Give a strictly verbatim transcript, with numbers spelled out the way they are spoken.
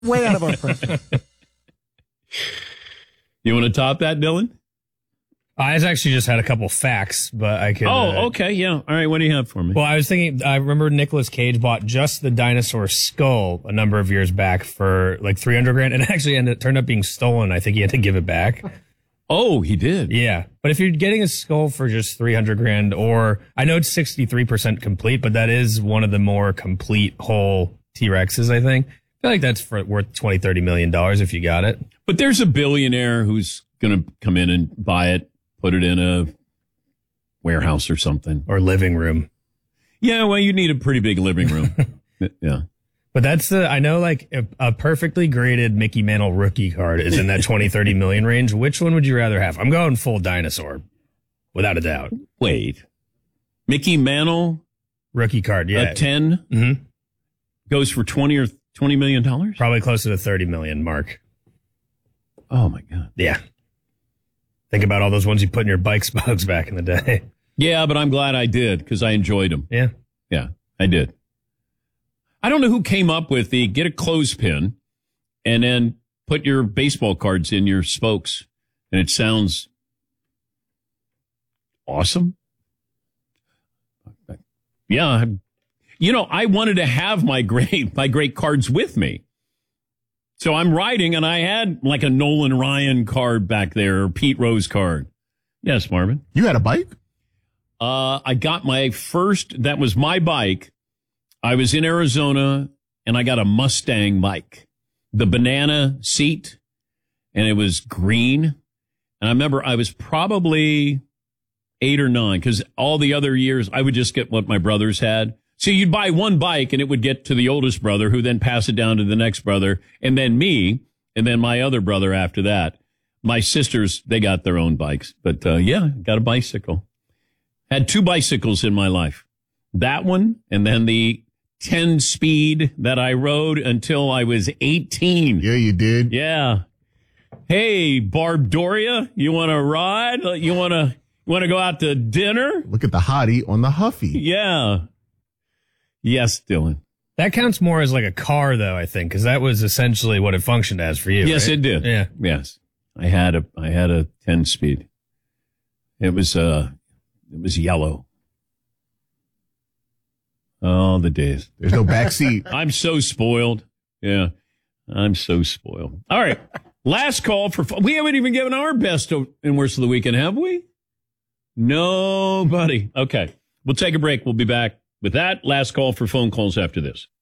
Way out of our price. You want to top that, Dylan? I actually just had a couple facts, but I could. Oh, uh, okay, yeah. All right, what do you have for me? Well, I was thinking, I remember Nicolas Cage bought just the dinosaur skull a number of years back for like three hundred grand, and it actually ended, turned up being stolen. I think he had to give it back. Oh, he did? Yeah. But if you're getting a skull for just three hundred grand, or I know it's sixty-three percent complete, but that is one of the more complete whole T-Rexes, I think. I feel like that's for, worth twenty, thirty million dollars if you got it. But there's a billionaire who's going to come in and buy it, put it in a warehouse or something. Or living room. Yeah, well, you need a pretty big living room. Yeah. But that's the, I know like a, a perfectly graded Mickey Mantle rookie card is in that twenty, thirty million range. Which one would you rather have? I'm going full dinosaur, without a doubt. Wait. Mickey Mantle? Rookie card, yeah. A ten? Mm-hmm. Goes for twenty or twenty million dollars? Probably closer to thirty million, Mark. Oh, my God. Yeah. Think about all those ones you put in your bike spokes back in the day. Yeah, but I'm glad I did because I enjoyed them. Yeah. Yeah, I did. I don't know who came up with the get a clothespin and then put your baseball cards in your spokes. And it sounds awesome. Yeah. You know, I wanted to have my great, my great cards with me. So I'm riding and I had like a Nolan Ryan card back there, or Pete Rose card. Yes, Marvin. You had a bike? Uh, I got my first, that was my bike. I was in Arizona and I got a Mustang bike, the banana seat, and it was green. And I remember I was probably eight or nine because all the other years I would just get what my brothers had. So you'd buy one bike and it would get to the oldest brother who then pass it down to the next brother and then me and then my other brother after that. My sisters, they got their own bikes. But uh, yeah, got a bicycle. Had two bicycles in my life. That one and then the ten speed that I rode until I was eighteen. Yeah, you did. Yeah. Hey, Barb Doria, you want to ride? You want to want to go out to dinner? Look at the hottie on the Huffy. Yeah. Yes, Dylan. That counts more as like a car, though, I think, because that was essentially what it functioned as for you. Yes, right? it did. Yeah. Yes. I had a I had a ten speed. It was uh it was yellow. Oh, the days. There's no back seat. I'm so spoiled. Yeah. I'm so spoiled. All right. Last call for we haven't even given our best and worst of the weekend, have we? Nobody. Okay. We'll take a break. We'll be back with that. Last call for phone calls after this.